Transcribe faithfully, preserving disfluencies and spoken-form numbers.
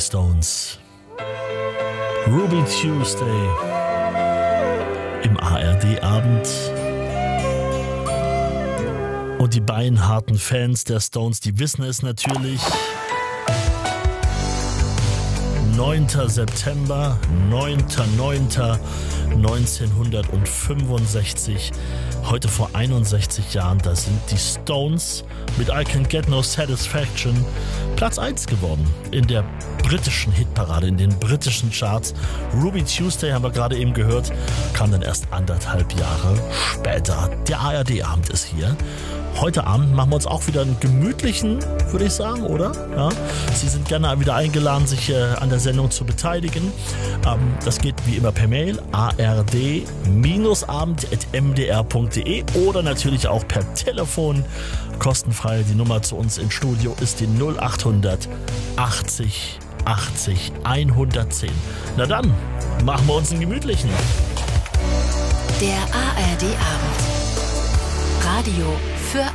Stones. Ruby Tuesday im A R D-Abend. Und die beinharten Fans der Stones, die wissen es natürlich. neunter September, neunter neunter neunzehnhundertfünfundsechzig. Heute vor einundsechzig Jahren, da sind die Stones mit I Can't Get No Satisfaction Platz eins geworden in der britischen Hitparade, in den britischen Charts. Ruby Tuesday, haben wir gerade eben gehört, kam dann erst anderthalb Jahre später. Der A R D-Abend ist hier. Heute Abend machen wir uns auch wieder einen gemütlichen, würde ich sagen, oder? Ja. Sie sind gerne wieder eingeladen, sich äh, an der Sendung zu beteiligen. Ähm, das geht wie immer per Mail, a r d abend at m d r punkt d e oder natürlich auch per Telefon, kostenfrei. Die Nummer zu uns ins Studio ist die null achthundert achtzig achtzig hundertzehn. Na dann, machen wir uns einen gemütlichen. Der A R D-Abend. Radio für